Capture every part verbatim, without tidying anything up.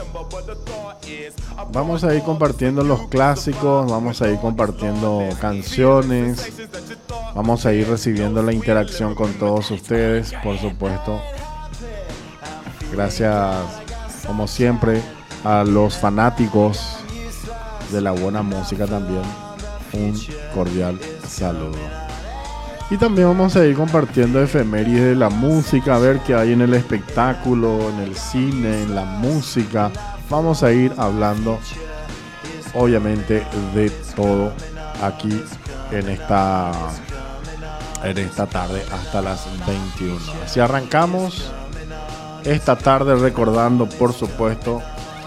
Vamos a ir compartiendo los clásicos, vamos a ir compartiendo canciones, vamos a ir recibiendo la interacción con todos ustedes, por supuesto. Gracias, como siempre, a los fanáticos de la buena música también. Un cordial saludo. Y también vamos a ir compartiendo efemérides de la música, a ver qué hay en el espectáculo, en el cine, en la música. Vamos a ir hablando, obviamente, de todo aquí en esta, en esta tarde hasta las veintiuna. Así arrancamos esta tarde recordando, por supuesto,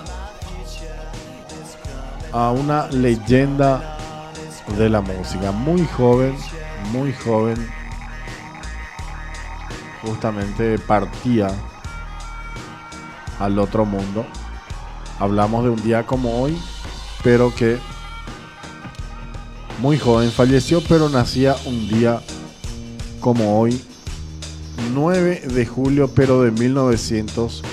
a una leyenda de la música, muy joven, muy joven, justamente partía al otro mundo. Hablamos de un día como hoy, pero que muy joven falleció, pero nacía un día como hoy, nueve de julio, pero de mil novecientos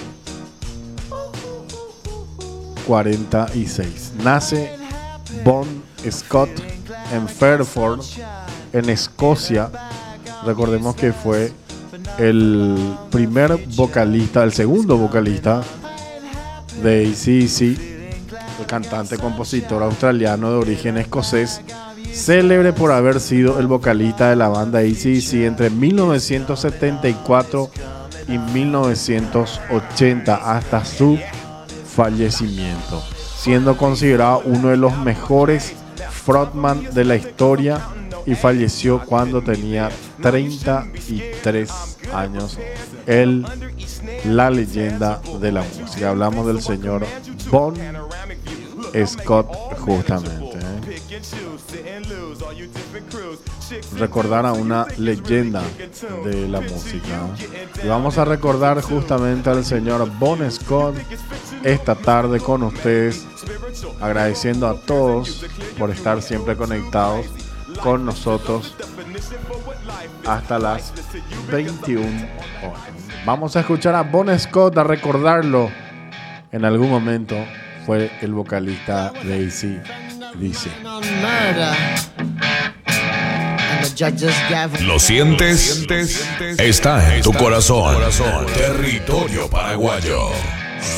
cuarenta y seis. Nace Bon Scott en Fairford, en Escocia. Recordemos que fue el primer vocalista, el segundo vocalista de A C D C, el cantante compositor australiano de origen escocés, célebre por haber sido el vocalista de la banda A C D C entre mil novecientos setenta y cuatro y mil novecientos ochenta hasta su fallecimiento, siendo considerado uno de los mejores frontman de la historia, y falleció cuando tenía treinta y tres años. Él, la leyenda de la música. Hablamos del señor Bon Scott, justamente. ¿eh? Recordar a una leyenda de la música. Y vamos a recordar justamente al señor Bon Scott esta tarde con ustedes, agradeciendo a todos por estar siempre conectados con nosotros hasta las veintiuna horas. Vamos a escuchar a Bon Scott, a recordarlo. En algún momento fue el vocalista de A C D C. ¿Lo sientes? Está en tu corazón. Territorio paraguayo.